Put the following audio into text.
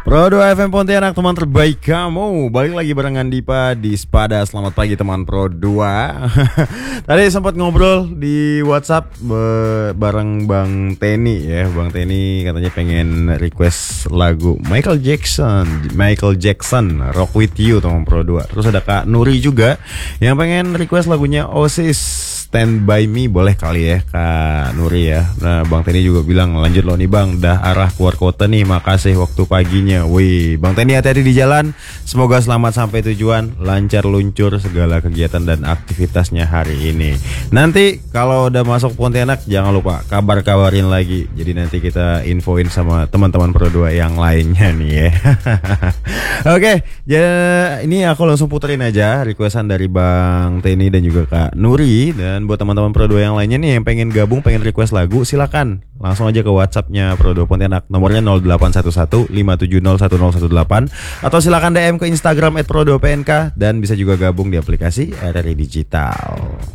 Pro 2 FM Pontianak, teman terbaik kamu. Balik lagi barengan Dipa di Spada. Selamat pagi teman Pro 2. Tadi sempat ngobrol di WhatsApp bareng Bang Teni ya. Bang Teni katanya pengen request lagu Michael Jackson Rock With You teman Pro 2. Terus ada Kak Nuri juga yang pengen request lagunya Oasis Stand By Me. Boleh kali ya Kak Nuri ya. Nah Bang Teni juga bilang lanjut loh nih Bang, dah arah keluar kota nih, makasih waktu paginya. Wih Bang Teni hati-hati di jalan. Semoga selamat sampai tujuan, lancar luncur segala kegiatan dan aktivitasnya hari ini. Nanti kalau udah masuk Pontianak jangan lupa kabarin lagi. Jadi nanti kita infoin sama teman-teman Pro 2 yang lainnya nih ya. Oke, ya ini aku langsung puterin aja requestan dari Bang Teni dan juga Kak Nuri. Dan buat teman-teman Pro 2 yang lainnya nih yang pengen gabung, pengen request lagu, silakan langsung aja ke WhatsAppnya Pro 2 Pontianak. Nomornya 0811 570 1018 atau silakan DM ke Instagram @pro2pnk dan bisa juga gabung di aplikasi RRI Digital.